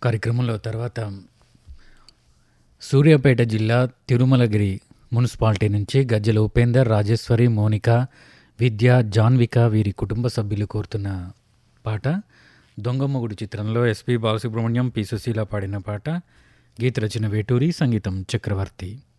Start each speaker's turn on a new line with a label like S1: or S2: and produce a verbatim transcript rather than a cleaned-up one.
S1: కార్యక్రమంలో తర్వాత సూర్యాపేట జిల్లా తిరుమలగిరి మున్సిపాలిటీ నుంచి గజ్జల ఉపేందర్, రాజేశ్వరి, మోనిక, విద్య, జాన్విక వీరి కుటుంబ సభ్యులు కోరుతున్న పాట దొంగమొగుడు చిత్రంలో ఎస్పి బాలసుబ్రహ్మణ్యం, పి సుశీల పాడిన పాట. గీత రచన వేటూరి, సంగీతం చక్రవర్తి.